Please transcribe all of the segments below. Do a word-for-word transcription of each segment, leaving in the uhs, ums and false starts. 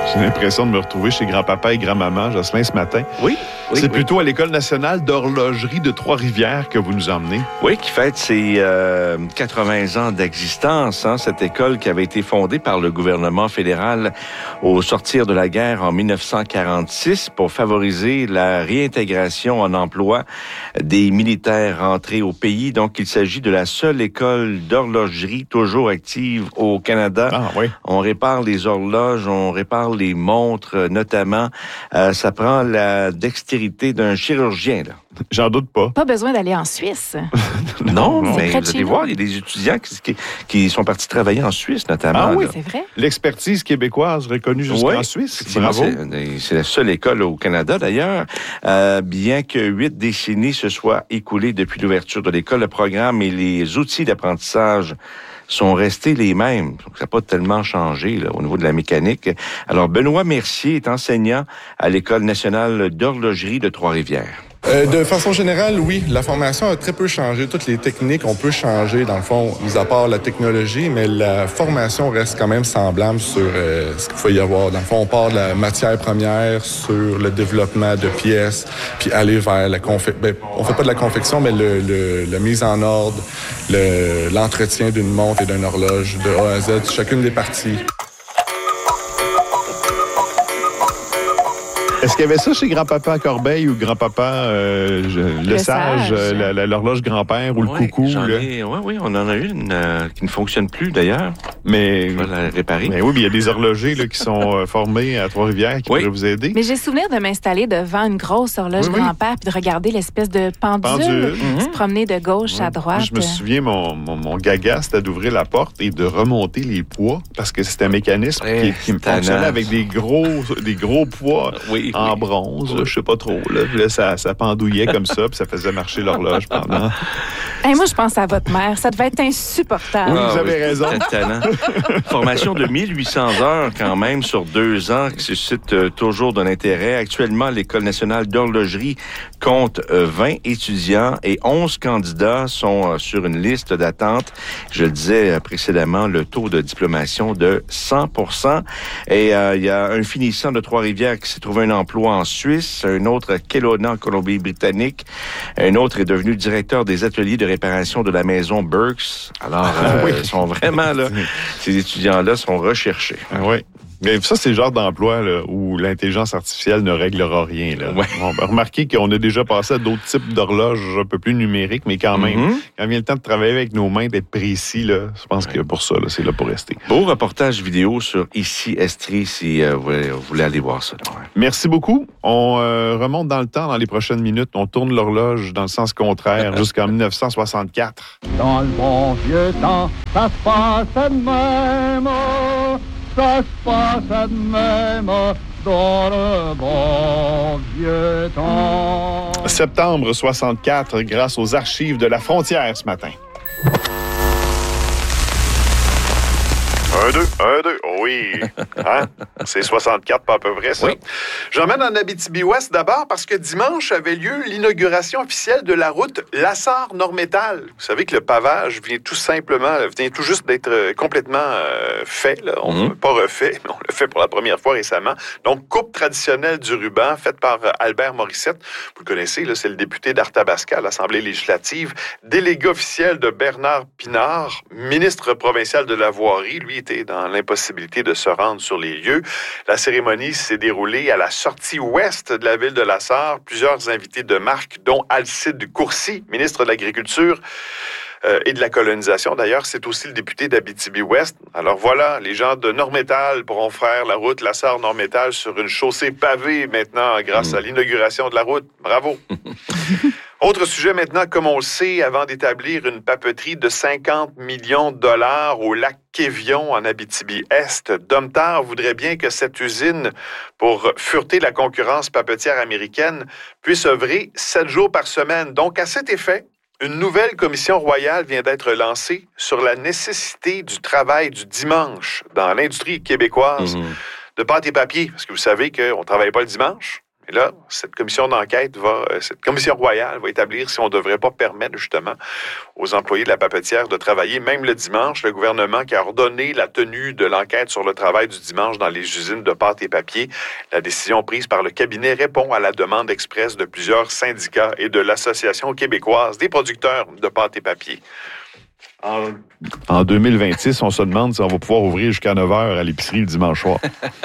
J'ai l'impression de me retrouver chez grand-papa et grand-maman, Jocelyn, ce matin. Oui. oui C'est oui. plutôt à l'École nationale d'horlogerie de Trois-Rivières que vous nous emmenez. Oui, qui fête ses euh, quatre-vingts ans d'existence. Hein, cette école qui avait été fondée par le gouvernement fédéral au sortir de la guerre en dix-neuf cent quarante-six pour favoriser la réintégration en emploi des militaires rentrés au pays. Donc, il s'agit de la seule école d'horlogerie toujours active au Canada. Ah oui. On répare les horloges, on répare les montres, notamment. Euh, ça prend la dextérité d'un chirurgien, là. J'en doute pas. Pas besoin d'aller en Suisse. Non, C'est mais près de vous chez allez nous. voir, il y a des étudiants qui, qui, qui sont partis travailler en Suisse, notamment. Ah oui, là. C'est vrai? L'expertise québécoise reconnue jusqu'en Oui, Suisse. Effectivement, Bravo. c'est, c'est la seule école au Canada, d'ailleurs. Euh, bien que huit décennies se soient écoulées depuis l'ouverture de l'école, le programme et les outils d'apprentissage sont restés les mêmes. Donc, ça n'a pas tellement changé là, au niveau de la mécanique. Alors, Benoît Mercier est enseignant à l'École nationale d'horlogerie de Trois-Rivières. Euh, de façon générale, oui, la formation a très peu changé. Toutes les techniques ont peu changé, dans le fond, mis à part la technologie, mais la formation reste quand même semblable sur euh, ce qu'il faut y avoir. Dans le fond, on part de la matière première sur le développement de pièces, puis aller vers la confection. Ben, on fait pas de la confection, mais le, le, la mise en ordre, le, l'entretien d'une montre et d'une horloge de A à Z, chacune des parties. Est-ce qu'il y avait ça chez grand-papa à Corbeil ou grand-papa euh, je- le, Le sage, Sage. euh, la- la- l'horloge grand-père ou le Ouais, coucou? j'en Là. ai- ouais, oui, on en a une euh, qui ne fonctionne plus, d'ailleurs. Mais, On va la réparer. mais oui, mais il y a des horlogers là, qui sont euh, formés à Trois-Rivières qui Oui. pourraient vous aider. Mais j'ai souvenir de m'installer devant une grosse horloge Oui, oui. grand-père puis de regarder l'espèce de pendule, Pendule. se promener de gauche Ouais. à droite. Je me souviens, mon, mon, mon gaga, c'était d'ouvrir la porte et de remonter les poids parce que c'était un mécanisme Eh, qui, qui me tannant. fonctionnait avec des gros, des gros poids Oui, en oui. bronze. Là, je sais pas trop. Là, Puis là, ça, ça pendouillait comme ça, puis ça faisait marcher l'horloge pendant. Hey, moi, je pense à votre mère. Ça devait être insupportable. Oui, vous avez c'est raison. très talent. Formation de mille huit cents heures quand même sur deux ans qui suscite euh, toujours de l'intérêt. Actuellement, l'École nationale d'horlogerie compte euh, vingt étudiants et onze candidats sont euh, sur une liste d'attente. Je le disais euh, précédemment, le taux de diplomation de cent pour cent. Et euh, il y a un finissant de Trois-Rivières qui s'est trouvé un emploi en Suisse, un autre à Kelowna en Colombie-Britannique, un autre est devenu directeur des ateliers de réparation de la maison Burks. Alors, euh, Oui. ils sont vraiment là, ces étudiants-là sont recherchés. Ah oui. Mais ça, c'est le genre d'emploi là, où l'intelligence artificielle ne réglera rien. Là. Ouais. Bon, ben, remarquez qu'on a déjà passé à d'autres types d'horloges un peu plus numériques, mais quand même, Mhm. quand vient le temps de travailler avec nos mains, d'être précis, là, je pense que pour ça, là, c'est là pour rester. Beau reportage vidéo sur Ici Estrie, si euh, vous, voulez, vous voulez aller voir ça. là, ouais. Merci beaucoup. On euh, remonte dans le temps dans les prochaines minutes. On tourne l'horloge dans le sens contraire jusqu'en dix-neuf cent soixante-quatre. Dans le bon vieux temps, ça se passe de même, ça se passe de même, dans le bon vieux temps. Septembre soixante-quatre, grâce aux archives de la frontière ce matin. Un, deux, un, deux, oui. Hein? C'est soixante-quatre, pas à peu près, ça. Oui. J'emmène en Abitibi-Ouest d'abord parce que dimanche avait lieu l'inauguration officielle de la route Lassar-Nord-Métal. Vous savez que le pavage vient tout simplement, vient tout juste d'être euh, complètement euh, fait. Là. On Mhm. l'a pas refait, mais on l'a fait pour la première fois récemment. Donc, coupe traditionnelle du ruban faite par euh, Albert Morissette. Vous le connaissez, là, c'est le député d'Arthabasca à l'Assemblée législative. Délégué officiel de Bernard Pinard, ministre provincial de la voirie. Lui était dans l'impossibilité de se rendre sur les lieux. La cérémonie s'est déroulée à la sortie ouest de la ville de Lassar. Plusieurs invités de marque, dont Alcide Courcy, ministre de l'Agriculture euh, et de la colonisation. D'ailleurs, c'est aussi le député d'Abitibi-Ouest. Alors voilà, les gens de Nord-Métal pourront faire la route Lassar-Nord-Métal sur une chaussée pavée maintenant grâce Mm. à l'inauguration de la route. Bravo! Autre sujet maintenant, comme on le sait, avant d'établir une papeterie de cinquante millions de dollars au lac Quévillon en Abitibi-Est, Domtar voudrait bien que cette usine, pour fureter la concurrence papetière américaine, puisse œuvrer sept jours par semaine. Donc, à cet effet, une nouvelle commission royale vient d'être lancée sur la nécessité du travail du dimanche dans l'industrie québécoise Mhm. de pâte et papier. Parce que vous savez qu'on ne travaille pas le dimanche. Et là, cette commission d'enquête va, cette commission royale va établir si on ne devrait pas permettre justement aux employés de la papetière de travailler, même le dimanche. Le gouvernement qui a ordonné la tenue de l'enquête sur le travail du dimanche dans les usines de pâte et papier. La décision prise par le cabinet répond à la demande expresse de plusieurs syndicats et de l'Association québécoise des producteurs de pâte et papier. En, en deux mille vingt-six, on se demande si on va pouvoir ouvrir jusqu'à neuf heures à l'épicerie le dimanche soir.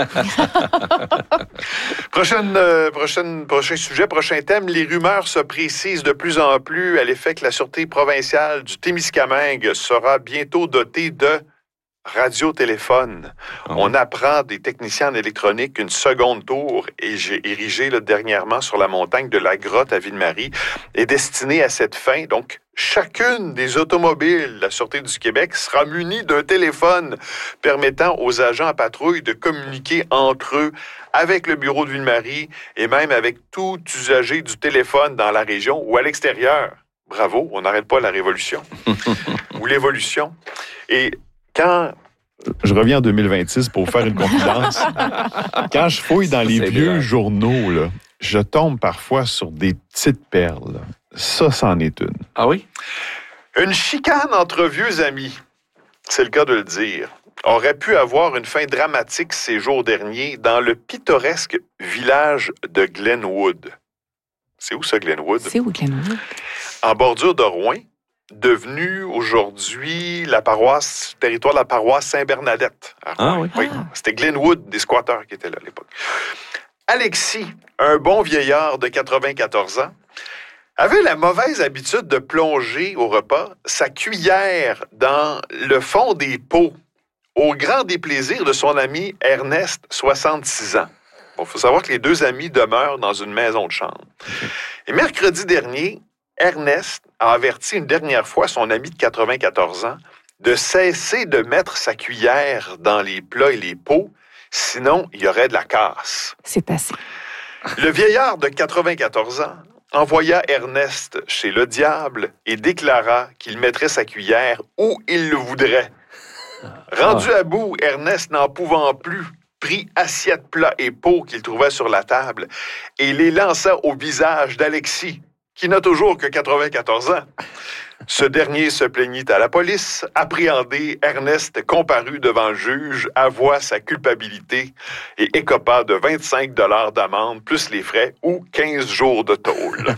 Prochaine, euh, prochaine, prochain sujet, prochain thème. Les rumeurs se précisent de plus en plus à l'effet que la Sûreté provinciale du Témiscamingue sera bientôt dotée de radiotéléphone. Oh. On apprend des techniciens en électronique qu'une seconde tour érigée là, dernièrement sur la montagne de la Grotte à Ville-Marie est destinée à cette fin. Donc, chacune des automobiles de la Sûreté du Québec sera munie d'un téléphone permettant aux agents en patrouille de communiquer entre eux avec le bureau de Ville-Marie et même avec tout usager du téléphone dans la région ou à l'extérieur. Bravo, on n'arrête pas la révolution ou l'évolution. Et quand... Je reviens en deux mille vingt-six pour vous faire une confidence. Quand je fouille dans les vieux bien. journaux, là, je tombe parfois sur des petites perles. Ça, c'en est une. Ah oui? Une chicane entre vieux amis, c'est le cas de le dire, aurait pu avoir une fin dramatique ces jours derniers dans le pittoresque village de Glenwood. C'est où ça, Glenwood? C'est où, Glenwood? En bordure de Rouyn, devenu aujourd'hui la paroisse, territoire de la paroisse Saint-Bernadette. Ah oui? Oui, ah. C'était Glenwood, des squatteurs qui étaient là à l'époque. Alexis, un bon vieillard de quatre-vingt-quatorze ans, avait la mauvaise habitude de plonger au repas sa cuillère dans le fond des pots, au grand déplaisir de son ami Ernest, soixante-six ans. Bon, il faut savoir que les deux amis demeurent dans une maison de chambre. Et mercredi dernier, Ernest a averti une dernière fois son ami de quatre-vingt-quatorze ans de cesser de mettre sa cuillère dans les plats et les pots, sinon il y aurait de la casse. C'est assez. Le vieillard de quatre-vingt-quatorze ans envoya Ernest chez le diable et déclara qu'il mettrait sa cuillère où il le voudrait. Rendu à bout, Ernest, n'en pouvant plus, prit assiette, plat et pot qu'il trouvait sur la table et les lança au visage d'Alexis, qui n'a toujours que quatre-vingt-quatorze ans. Ce dernier se plaignit à la police. Appréhendé, Ernest comparut devant le juge, avoua sa culpabilité et écopa de vingt-cinq dollars d'amende, plus les frais, ou quinze jours de tôle.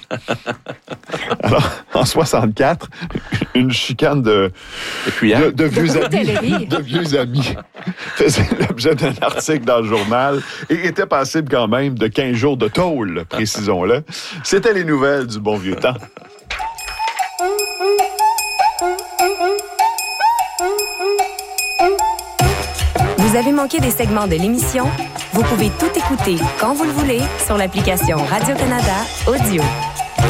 Alors, en soixante-quatre, une chicane de, de, de, de, vieux, amis, de vieux amis faisait l'objet d'un article dans le journal et était passible quand même de quinze jours de tôle, précisons-le. C'était les nouvelles du bon vieux temps. Vous avez manqué des segments de l'émission? Vous pouvez tout écouter quand vous le voulez sur l'application Radio-Canada Audio.